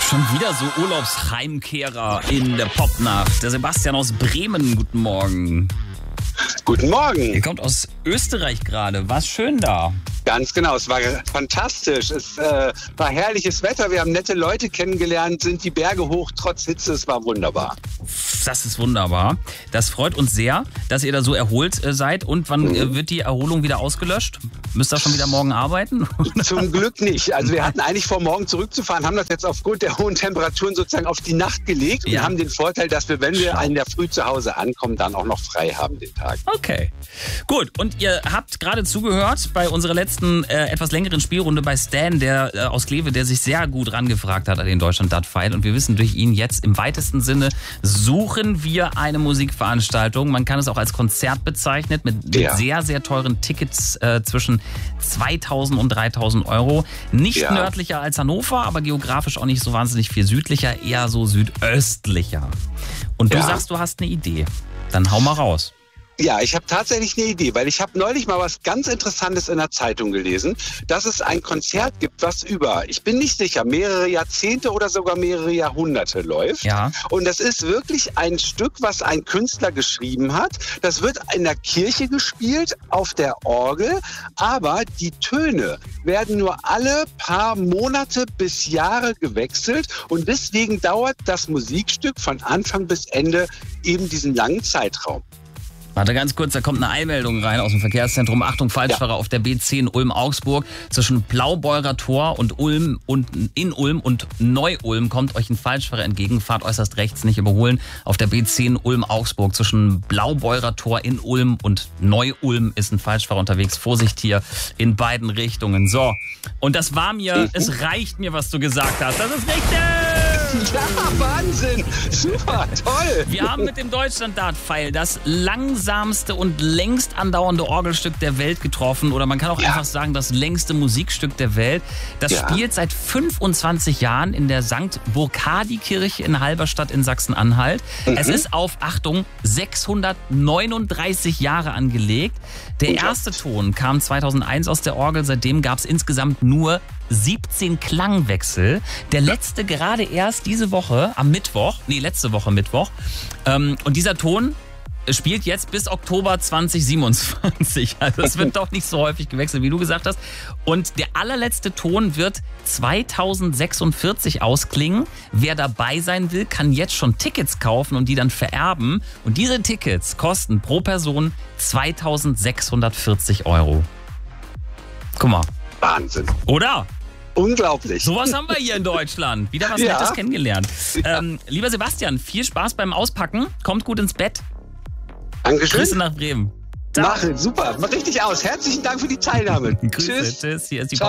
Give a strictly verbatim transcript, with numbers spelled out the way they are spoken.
Schon wieder so Urlaubsheimkehrer in der Popnacht. Der Sebastian aus Bremen, guten Morgen. Guten Morgen. Ihr kommt aus Österreich gerade. War's schön da? Ganz genau, es war fantastisch. Es äh, war herrliches Wetter, wir haben nette Leute kennengelernt, sind die Berge hoch, trotz Hitze, es war wunderbar. Das ist wunderbar. Das freut uns sehr, dass ihr da so erholt äh, seid. Und wann Mhm. äh, wird die Erholung wieder ausgelöscht? Müsst ihr schon wieder morgen arbeiten? Zum Glück nicht. Also wir hatten eigentlich vor, morgen zurückzufahren, haben das jetzt aufgrund der hohen Temperaturen sozusagen auf die Nacht gelegt und Ja. haben den Vorteil, dass wir, wenn wir Schlau. in der Früh zu Hause ankommen, dann auch noch frei haben den Tag. Okay, gut. Und ihr habt gerade zugehört bei unserer letzten äh, etwas längeren Spielrunde bei Stan, der äh, aus Kleve, der sich sehr gut rangefragt hat an den Deutschland-Dat-File. Und wir wissen durch ihn jetzt im weitesten Sinne, suchen wir eine Musikveranstaltung. Man kann es auch als Konzert bezeichnen, mit, mit Ja. sehr, sehr teuren Tickets äh, zwischen zweitausend und dreitausend Euro. Nicht Ja. nördlicher als Hannover, aber geografisch auch nicht so wahnsinnig viel südlicher, eher so südöstlicher. Und du Ja. sagst, du hast eine Idee. Dann hau mal raus. Ja, ich habe tatsächlich eine Idee, weil ich habe neulich mal was ganz Interessantes in der Zeitung gelesen, dass es ein Konzert gibt, was über, ich bin nicht sicher, mehrere Jahrzehnte oder sogar mehrere Jahrhunderte läuft. Ja. Und das ist wirklich ein Stück, was ein Künstler geschrieben hat. Das wird in der Kirche gespielt, auf der Orgel, aber die Töne werden nur alle paar Monate bis Jahre gewechselt und deswegen dauert das Musikstück von Anfang bis Ende eben diesen langen Zeitraum. Warte ganz kurz, da kommt eine Einmeldung rein aus dem Verkehrszentrum. Achtung, Falschfahrer Ja. auf der B zehn Ulm-Augsburg. Zwischen Blaubeurer Tor und Ulm und in Ulm und Neu-Ulm kommt euch ein Falschfahrer entgegen. Fahrt äußerst rechts, nicht überholen. Auf der B zehn Ulm-Augsburg zwischen Blaubeurer Tor in Ulm und Neu-Ulm ist ein Falschfahrer unterwegs. Vorsicht hier in beiden Richtungen. So, und das war mir, Mhm. es reicht mir, was du gesagt hast. Das ist richtig! Ja, Wahnsinn! Super, toll! Wir haben mit dem Deutschland-Dat-File das langsamste und längst andauernde Orgelstück der Welt getroffen. Oder man kann auch Ja. einfach sagen, das längste Musikstück der Welt. Das Ja. spielt seit fünfundzwanzig Jahren in der Sankt Burkhardikirche in Halberstadt in Sachsen-Anhalt. Mhm. Es ist auf, Achtung, sechshundertneununddreißig Jahre angelegt. Der Unglaublich. erste Ton kam zweitausendeins aus der Orgel. Seitdem gab es insgesamt nur siebzehn Klangwechsel. Der letzte gerade erst diese Woche, am Mittwoch, nee, letzte Woche Mittwoch. Ähm, und dieser Ton spielt jetzt bis Oktober zweitausendsiebenundzwanzig. Also es wird doch nicht so häufig gewechselt, wie du gesagt hast. Und der allerletzte Ton wird zweitausendsechsundvierzig ausklingen. Wer dabei sein will, kann jetzt schon Tickets kaufen und die dann vererben. Und diese Tickets kosten pro Person zweitausendsechshundertvierzig Euro. Guck mal, Wahnsinn. oder? Unglaublich. Sowas haben wir hier in Deutschland. Wieder was Ja. Nettes kennengelernt. Ähm, lieber Sebastian, viel Spaß beim Auspacken. Kommt gut ins Bett. Dankeschön. Grüße nach Bremen. Ciao. Mach, super, mach richtig aus. Herzlichen Dank für die Teilnahme. Grüße. Tschüss. Tschüss. Hier ist die Ciao.